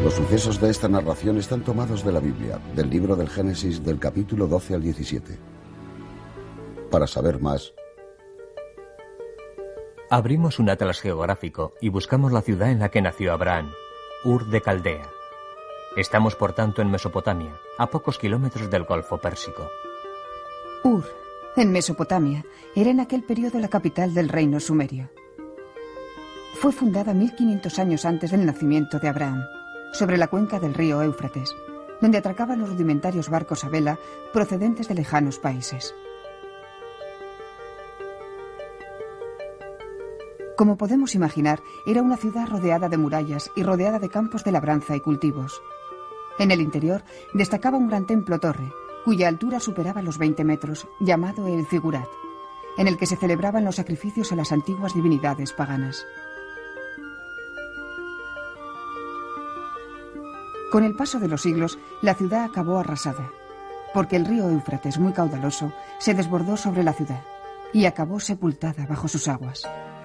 Los sucesos de esta narración están tomados de la Biblia, del libro del Génesis, del capítulo 12 al 17. Para saber más, abrimos un atlas geográfico y buscamos la ciudad en la que nació Abraham, Ur de Caldea. Estamos, por tanto, en Mesopotamia, a pocos kilómetros del Golfo Pérsico. Ur, en Mesopotamia, era en aquel periodo la capital del reino sumerio. Fue fundada 1500 años antes del nacimiento de Abraham, sobre la cuenca del río Éufrates, donde atracaban los rudimentarios barcos a vela procedentes de lejanos países. Como podemos imaginar, era una ciudad rodeada de murallas y rodeada de campos de labranza y cultivos. En el interior destacaba un gran templo-torre, cuya altura superaba los 20 metros, llamado el Zigurat, en el que se celebraban los sacrificios a las antiguas divinidades paganas. Con el paso de los siglos, la ciudad acabó arrasada, porque el río Éufrates, muy caudaloso, se desbordó sobre la ciudad y acabó sepultada bajo sus aguas.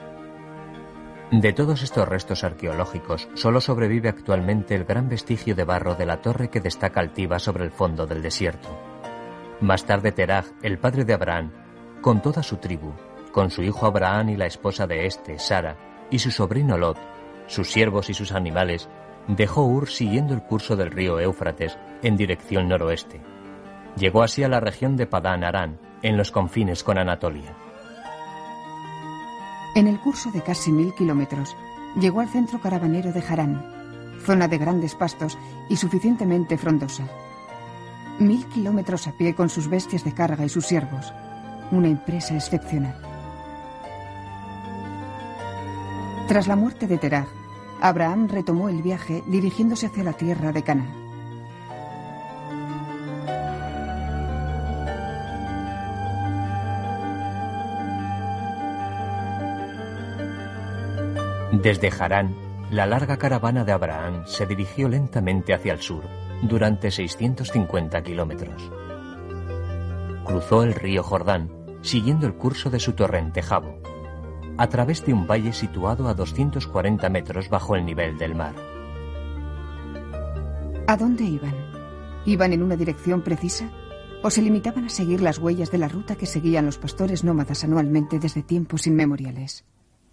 De todos estos restos arqueológicos, solo sobrevive actualmente el gran vestigio de barro de la torre que destaca altiva sobre el fondo del desierto. Más tarde Teraj, el padre de Abraham, con toda su tribu, con su hijo Abraham y la esposa de este, Sara, y su sobrino Lot, sus siervos y sus animales, dejó Ur siguiendo el curso del río Éufrates en dirección noroeste. Llegó así a la región de Padán Arán, en los confines con Anatolia. En el curso de casi 1000 kilómetros, llegó al centro caravanero de Harán, zona de grandes pastos y suficientemente frondosa. 1000 kilómetros a pie con sus bestias de carga y sus siervos. Una empresa excepcional. Tras la muerte de Teraj, Abraham retomó el viaje dirigiéndose hacia la tierra de Canaán. Desde Harán, la larga caravana de Abraham se dirigió lentamente hacia el sur, durante 650 kilómetros. Cruzó el río Jordán, siguiendo el curso de su torrente Jabo, a través de un valle situado a 240 metros bajo el nivel del mar. ¿A dónde iban? ¿Iban en una dirección precisa? ¿O se limitaban a seguir las huellas de la ruta que seguían los pastores nómadas anualmente desde tiempos inmemoriales?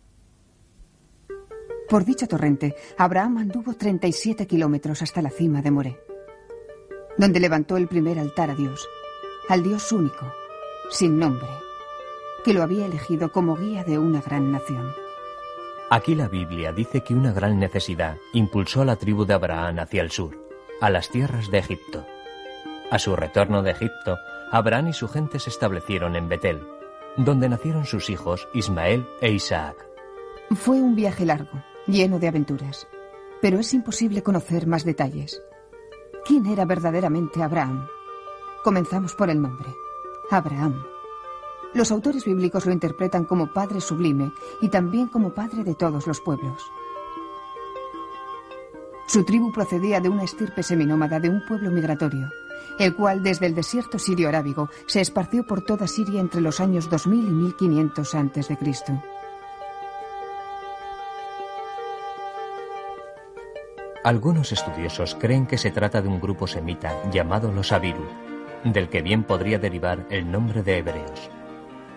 Por dicho torrente, Abraham anduvo 37 kilómetros hasta la cima de Moré, donde levantó el primer altar a Dios, al Dios único, sin nombre, que lo había elegido como guía de una gran nación. Aquí la Biblia dice que una gran necesidad impulsó a la tribu de Abraham hacia el sur, a las tierras de Egipto. A su retorno de Egipto, Abraham y su gente se establecieron en Betel, donde nacieron sus hijos Ismael e Isaac. Fue un viaje largo, lleno de aventuras, pero es imposible conocer más detalles. ¿Quién era verdaderamente Abraham? Comenzamos por el nombre, Abraham. Los autores bíblicos lo interpretan como padre sublime y también como padre de todos los pueblos. Su tribu procedía de una estirpe seminómada de un pueblo migratorio, el cual desde el desierto sirio-arábigo se esparció por toda Siria entre los años 2000 y 1500 a.C. Algunos estudiosos creen que se trata de un grupo semita llamado los Abiru, del que bien podría derivar el nombre de hebreos.